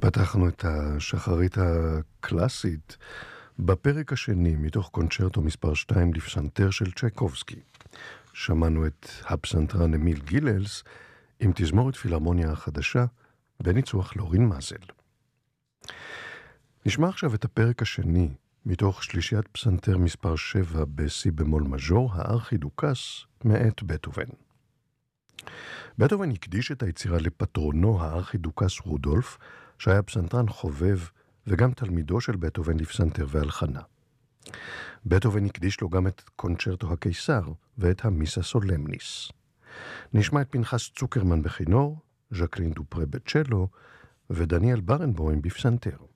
פתחנו את השחרית הקלאסית בפרק השני מתוך קונצ'רטו מספר 2 לפסנתר של צ'ייקובסקי. שמענו את הפסנתרן אמיל גיללס עם תזמורת פילהרמוניה החדשה בניצוח לורין מאזל. נשמע עכשיו את הפרק השני מתוך שלישיית פסנתר מספר 7 בסי במול מז'ור, הארכידוקס מאת בטהובן. בטהובן הקדיש את היצירה לפטרונו הארכידוקס רודולף, שהיה פסנתרן חובב וגם תלמידו של בטהובן לפסנתר והלחנה. בטהובן הקדיש לו גם את קונצ'רטו הקיסר ואת המיסה סולמניס. נשמע את פנחס צוקרמן בכינור, ז'קלין דופרה בצ'לו ודניאל ברנבוים בפסנתר.